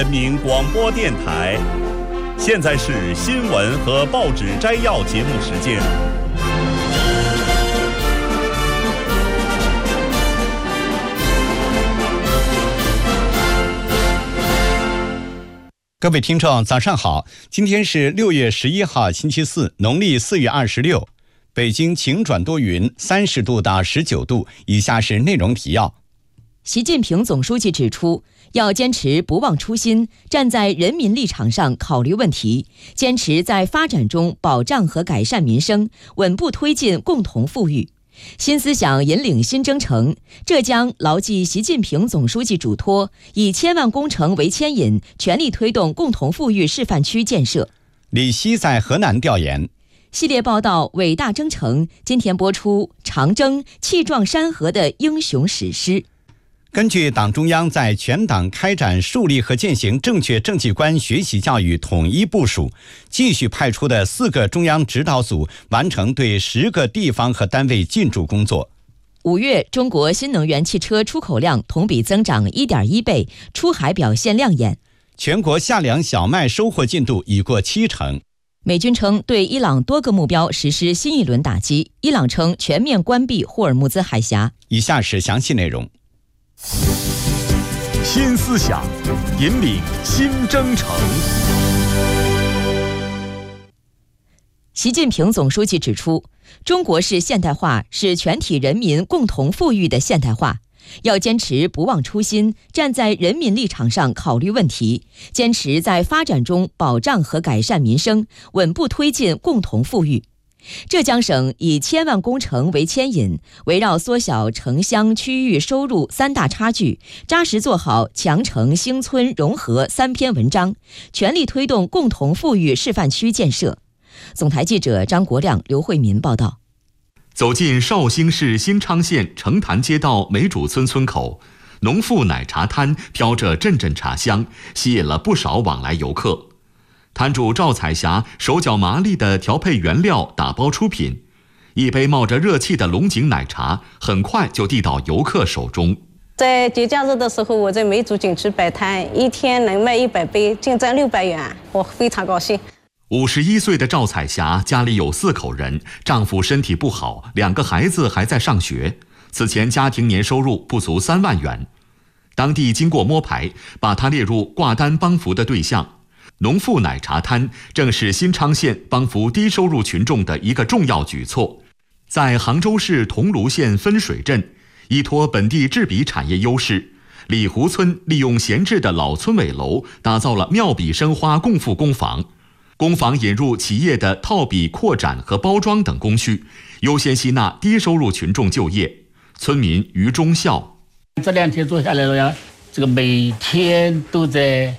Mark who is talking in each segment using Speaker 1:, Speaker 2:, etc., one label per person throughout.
Speaker 1: 人民广播电台，现在是新闻和报纸摘要节目时间。
Speaker 2: 各位听众早上好，今天是6月11号星期四，农历4月26。北京晴转多云，30度到19度。以下是内容提要。
Speaker 3: 习近平总书记指出，要坚持不忘初心，站在人民立场上考虑问题，坚持在发展中保障和改善民生，稳步推进共同富裕。新思想引领新征程，浙江牢记习近平总书记嘱托，以千万工程为牵引，全力推动共同富裕示范区建设。
Speaker 2: 李希在河南调研。
Speaker 3: 系列报道《伟大征程》今天播出长征气壮山河的英雄史诗。
Speaker 2: 根据党中央在全党开展树立和践行正确政绩观学习教育统一部署，继续派出的4个中央指导组完成对10个地方和单位进驻工作。
Speaker 3: 5月，中国新能源汽车出口量同比增长 1.1 倍，出海表现亮眼。
Speaker 2: 全国夏粮小麦收获进度已过70%。
Speaker 3: 美军称对伊朗多个目标实施新一轮打击，伊朗称全面关闭霍尔木兹海峡。
Speaker 2: 以下是详细内容。
Speaker 1: 新思想引领新征程。
Speaker 3: 习近平总书记指出，中国式现代化是全体人民共同富裕的现代化，要坚持不忘初心，站在人民立场上考虑问题，坚持在发展中保障和改善民生，稳步推进共同富裕。浙江省以千万工程为牵引，围绕缩小城乡区域收入3大差距，扎实做好强城兴村融合3篇文章，全力推动共同富裕示范区建设。总台记者张国亮、刘慧民报道。
Speaker 4: 走进绍兴市新昌县城潭街道梅主村村口，农妇奶茶摊飘着阵阵茶香，吸引了不少往来游客。摊主赵彩霞手脚麻利地调配原料，打包出品，一杯冒着热气的龙井奶茶很快就递到游客手中。
Speaker 5: 在节假日的时候，我在梅主景区摆摊，一天能卖100杯，净赚600元，我非常高兴。
Speaker 4: 51岁的赵彩霞家里有4口人，丈夫身体不好，2个孩子还在上学，此前家庭年收入不足3万元。当地经过摸排，把她列入挂单帮扶的对象。农妇奶茶摊正是新昌县帮扶低收入群众的一个重要举措。在杭州市桐庐县分水镇，依托本地制笔产业优势，李湖村利用闲置的老村委楼，打造了妙笔生花共富工坊。工坊引入企业的套笔、扩展和包装等工序，优先吸纳低收入群众就业。村民于忠孝：
Speaker 6: 这2天做下来了呀，这个每天都在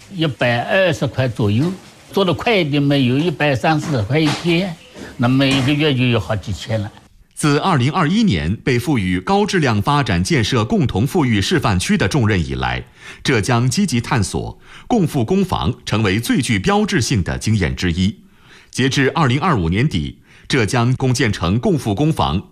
Speaker 6: 120块左右，做得快一点嘛，有130块一天，那么1个月就有好几千了。
Speaker 4: 自2021年被赋予高质量发展建设共同富裕示范区的重任以来，浙江积极探索共富工坊成为最具标志性的经验之一。截至2025年底，浙江共建成共富工坊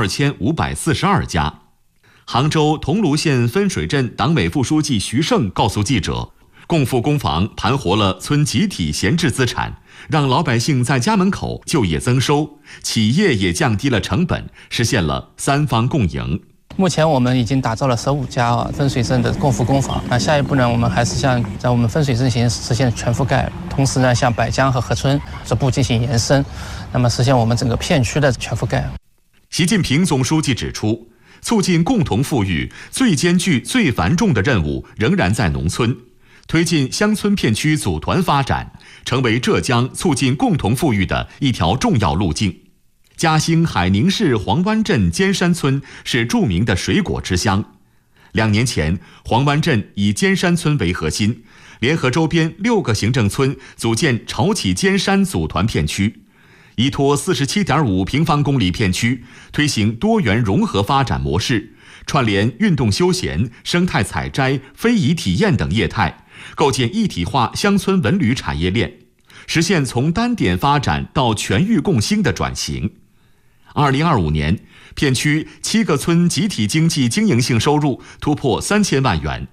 Speaker 4: 12542家。杭州桐庐县分水镇党委副书记徐胜告诉记者，共富工坊盘活了村集体闲置资产，让老百姓在家门口就业增收，企业也降低了成本，实现了3方共赢。
Speaker 7: 目前我们已经打造了15家分水镇的共富工坊，那下一步呢，我们还是向在我们分水镇实现全覆盖，同时呢，向柏江和合村逐步进行延伸，那么实现我们整个片区的全覆盖。
Speaker 4: 习近平总书记指出，促进共同富裕最艰巨、最繁重的任务仍然在农村，推进乡村片区组团发展，成为浙江促进共同富裕的一条重要路径。嘉兴海宁市黄湾镇尖山村是著名的水果之乡。2年前，黄湾镇以尖山村为核心，联合周边6个行政村，组建潮起尖山组团片区，依托47.5平方公里片区，推行多元融合发展模式，串联运动休闲、生态采摘、非遗体验等业态，构建一体化乡村文旅产业链，实现从单点发展到全域共兴的转型。2025年，片区7个村集体经济经营性收入突破3000万元，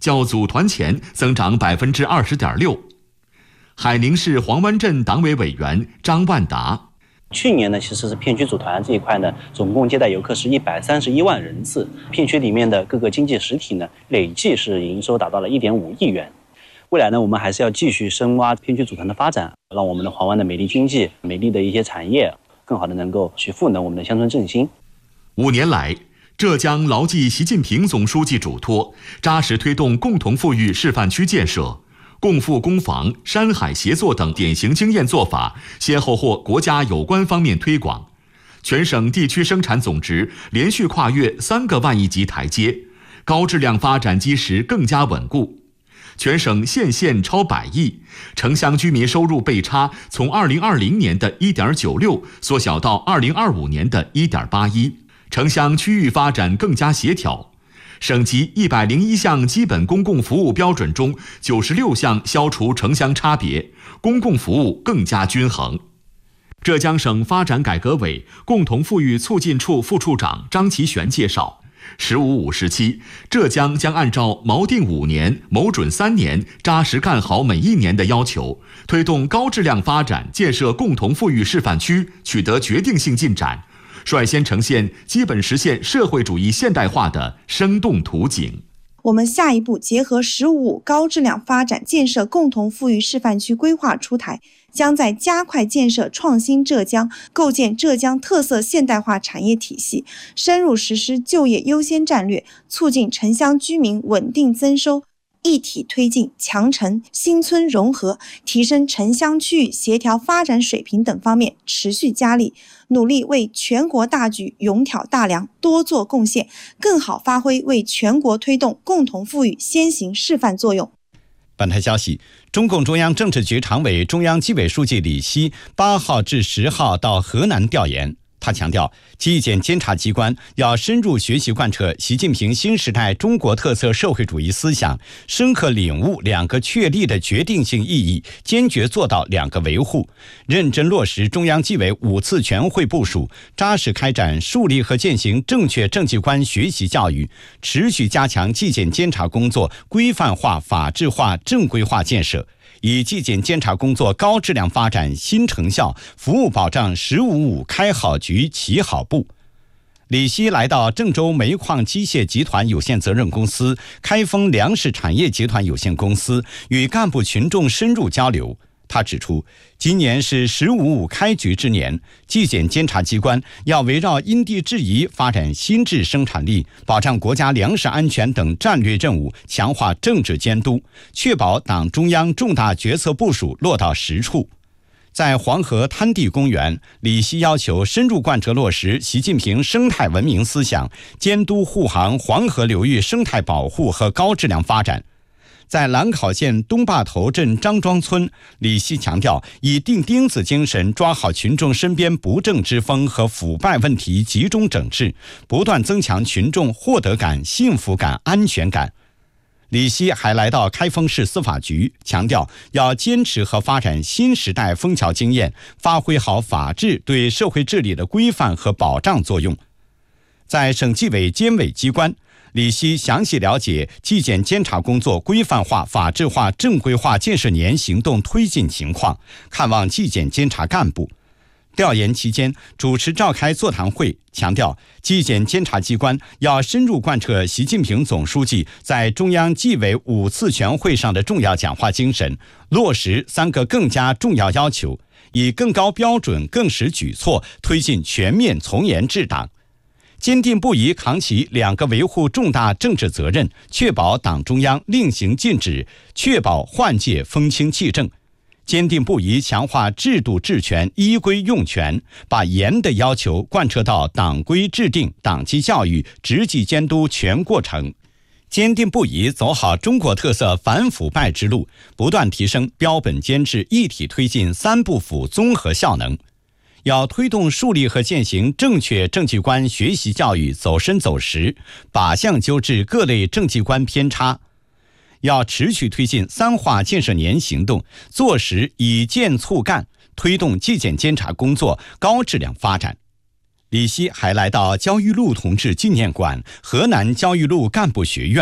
Speaker 4: 较组团前增长20.6%。海宁市黄湾镇党委委员张万达。
Speaker 8: 去年呢，其实是片区组团这一块呢，总共接待游客是131万人次。片区里面的各个经济实体呢，累计是营收达到了1.5亿元。未来呢，我们还是要继续深挖片区组团的发展，让我们的黄湾的美丽经济、美丽的一些产业，更好的能够去赋能我们的乡村振兴。
Speaker 4: 5年来，浙江牢记习近平总书记嘱托，扎实推动共同富裕示范区建设。共富攻防、山海协作等典型经验做法先后获国家有关方面推广，全省地区生产总值连续跨越3个万亿级台阶，高质量发展基石更加稳固。全省县超100亿，城乡居民收入倍差从2020年的1.96缩小到2025年的1.81，城乡区域发展更加协调。省级101项基本公共服务标准中，96项消除城乡差别，公共服务更加均衡。浙江省发展改革委共同富裕促进处副处长张其玄介绍，“15-5”时期，浙江将按照锚定5年、谋准3年，扎实干好每一年的要求，推动高质量发展建设共同富裕示范区取得决定性进展，率先呈现基本实现社会主义现代化的生动图景。
Speaker 9: 我们下一步结合“15-5”高质量发展建设共同富裕示范区规划出台，将在加快建设创新浙江、构建浙江特色现代化产业体系，深入实施就业优先战略，促进城乡居民稳定增收，一体推进强城新村融合，提升城乡区域协调发展水平等方面持续加力，努力为全国大局勇挑大梁多做贡献，更好发挥为全国推动共同富裕先行示范作用。
Speaker 2: 本台消息，中共中央政治局常委、中央纪委书记李希8号至10号到河南调研。他强调，纪检监察机关要深入学习贯彻习近平新时代中国特色社会主义思想，深刻领悟2个确立的决定性意义，坚决做到2个维护，认真落实中央纪委5次全会部署，扎实开展树立和践行正确政绩观学习教育，持续加强纪检监察工作规范化、法治化、正规化建设，以纪检监察工作高质量发展新成效，服务保障“15-5”开好局、起好步。李希来到郑州煤矿机械集团有限责任公司、开封粮食产业集团有限公司，与干部群众深入交流。他指出，今年是“15-5”开局之年，纪检监察机关要围绕因地制宜发展新质生产力，保障国家粮食安全等战略任务，强化政治监督，确保党中央重大决策部署落到实处。在黄河滩地公园，李希要求深入贯彻落实习近平生态文明思想，监督护航黄河流域生态保护和高质量发展。在兰考县东坝头镇张庄村，李希强调，以钉钉子精神抓好群众身边不正之风和腐败问题，集中整治，不断增强群众获得感、幸福感、安全感。李希还来到开封市司法局，强调要坚持和发展新时代枫桥经验，发挥好法治对社会治理的规范和保障作用。在省纪委监委机关，李希详细了解纪检监察工作规范化、法治化、正规化建设年行动推进情况，看望纪检监察干部。调研期间，主持召开座谈会，强调纪检监察机关要深入贯彻习近平总书记在中央纪委5次全会上的重要讲话精神，落实3个更加重要要求，以更高标准、更实举措推进全面从严治党。坚定不移扛起2个维护重大政治责任，确保党中央令行禁止，确保换届风清气正。坚定不移强化制度治权、依规用权，把严的要求贯彻到党规制定、党纪教育、执纪监督全过程。坚定不移走好中国特色反腐败之路，不断提升标本兼治、一体推进3不腐综合效能。要推动树立和践行正确政绩观学习教育走深走实，靶向纠治各类政绩观偏差。要持续推进3化建设年行动，做实以建促干，推动纪检监察工作高质量发展。李希还来到焦裕禄同志纪念馆、河南焦裕禄干部学院，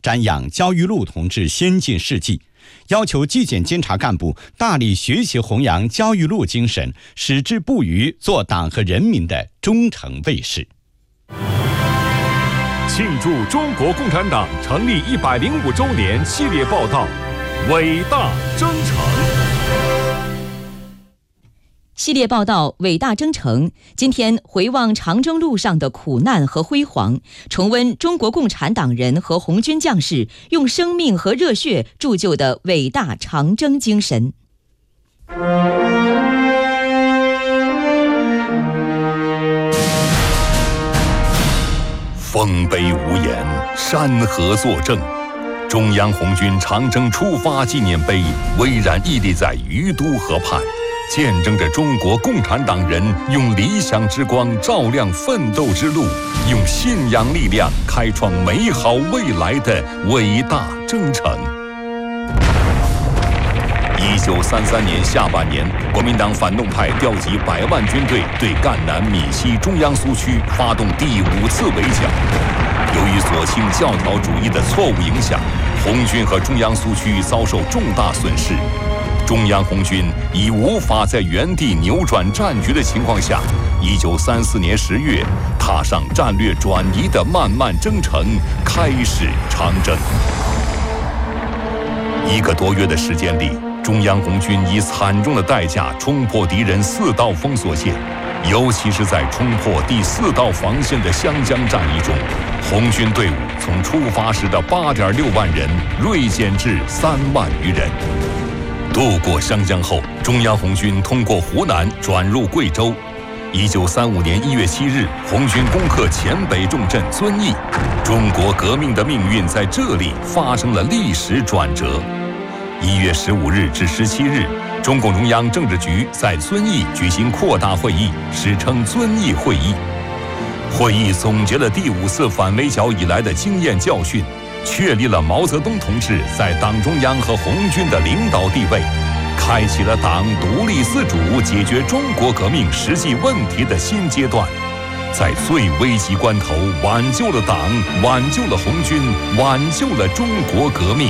Speaker 2: 瞻仰焦裕禄同志先进事迹，要求纪检监察干部大力学习弘扬焦裕禄精神，矢志不渝做党和人民的忠诚卫士。
Speaker 10: 庆祝中国共产党成立105周年系列报道《伟大征程》。
Speaker 3: 系列报道《伟大征程》，今天回望长征路上的苦难和辉煌，重温中国共产党人和红军将士用生命和热血铸就的伟大长征精神。
Speaker 11: 丰碑无言，山河作证。中央红军长征出发纪念碑巍然屹立在于都河畔，见证着中国共产党人用理想之光照亮奋斗之路，用信仰力量开创美好未来的伟大征程。1933年下半年，国民党反动派调集100万军队对赣南闽西中央苏区发动第5次围剿。由于左倾教条主义的错误影响，红军和中央苏区遭受重大损失。中央红军已无法在原地扭转战局的情况下，1934年10月，踏上战略转移的漫漫征程，开始长征。1个多月的时间里，中央红军以惨重的代价冲破敌人4道封锁线，尤其是在冲破第4道防线的湘江战役中，红军队伍从出发时的8.6万人锐减至3万余人。渡过湘江后，中央红军通过湖南转入贵州。1935年1月7日，红军攻克黔北重镇遵义，中国革命的命运在这里发生了历史转折。1月15日至17日，中共中央政治局在遵义举行扩大会议，史称遵义会议。会议总结了第5次反围剿以来的经验教训，确立了毛泽东同志在党中央和红军的领导地位，开启了党独立自主解决中国革命实际问题的新阶段，在最危急关头挽救了党，挽救了红军，挽救了中国革命。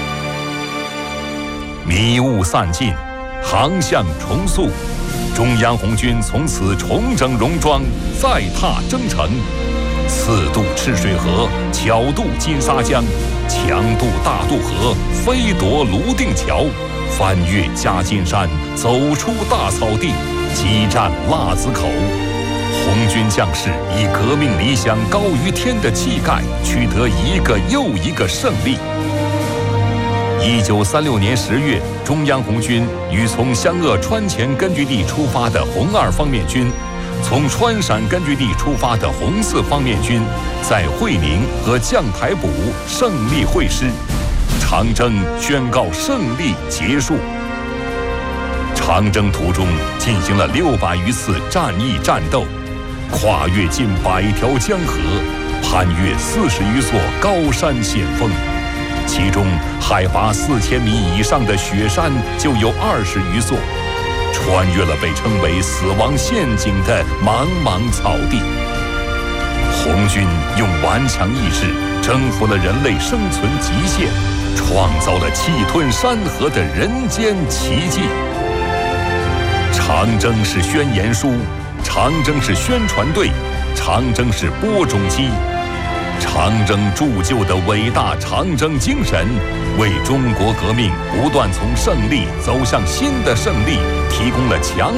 Speaker 11: 迷雾散尽，航向重塑，中央红军从此重整戎装，再踏征程，次渡赤水河，巧渡金沙江，强渡大渡河，飞夺泸定桥，翻越夹金山，走出大草地，激战腊子口。红军将士以革命理想高于天的气概，取得一个又一个胜利。1936年10月，中央红军与从湘鄂川黔根据地出发的红2方面军，从川陕根据地出发的红4方面军，在会宁和绛台堡胜利会师，长征宣告胜利结束。长征途中进行了600余次战役战斗，跨越近100条江河，攀越40余座高山险峰。其中海拔4000米以上的雪山就有20余座，穿越了被称为死亡陷阱的茫茫草地。红军用顽强意志征服了人类生存极限，创造了气吞山河的人间奇迹。长征是宣言书，长征是宣传队，长征是播种机。长征铸就的伟大长征精神，为中国革命不断从胜利走向新的胜利提供了强